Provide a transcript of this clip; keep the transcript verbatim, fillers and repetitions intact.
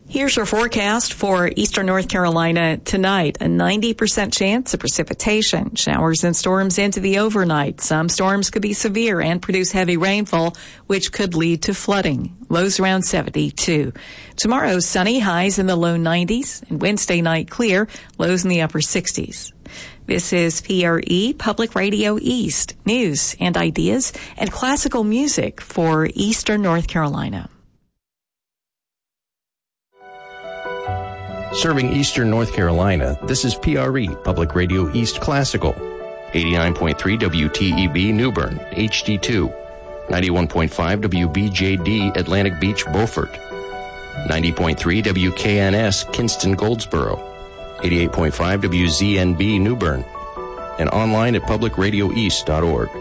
Here's your forecast for eastern North Carolina tonight. A ninety percent chance of precipitation. Showers and storms into the overnight. Some storms could be severe and produce heavy rainfall, which could lead to flooding. Lows around seventy-two. Tomorrow, sunny, highs in the low nineties. And Wednesday night, clear, lows in the upper sixties. This is P R E, Public Radio East. News and ideas and classical music for eastern North Carolina. Serving eastern North Carolina, this is P R E, Public Radio East Classical. eighty-nine point three W T E B New Bern, H D two. ninety-one point five W B J D Atlantic Beach, Beaufort. ninety point three W K N S Kinston, Goldsboro. eighty-eight point five W Z N B New Bern. And online at public radio east dot org.